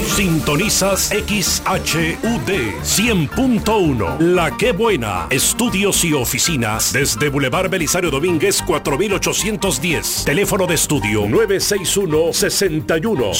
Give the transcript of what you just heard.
Sintonizas XHUD 100.1. La Qué Buena. Estudios y oficinas desde Boulevard Belisario Domínguez 4810. Teléfono de estudio 961-61